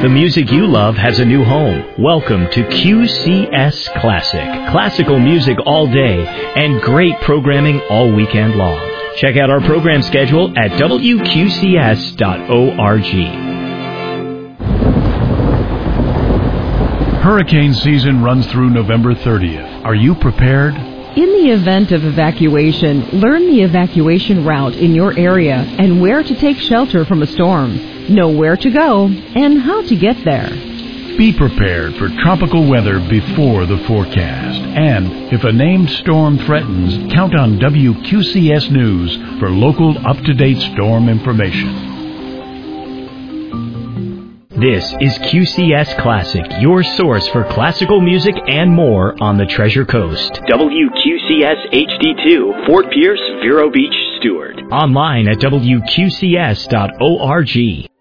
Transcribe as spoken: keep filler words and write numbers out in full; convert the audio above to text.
The music you love has a new home. Welcome to Q C S Classic. Classical music all day and great programming all weekend long. Check out our program schedule at W Q C S dot org. Hurricane season runs through November thirtieth. Are you prepared? In the event of evacuation, learn the evacuation route in your area and where to take shelter from a storm. Know where to go and how to get there. Be prepared for tropical weather before the forecast. And if a named storm threatens, count on W Q C S News for local up-to-date storm information. This is Q C S Classic, your source for classical music and more on the Treasure Coast. W Q C S H D two, Fort Pierce, Vero Beach, Stewart. Online at W Q C S dot org.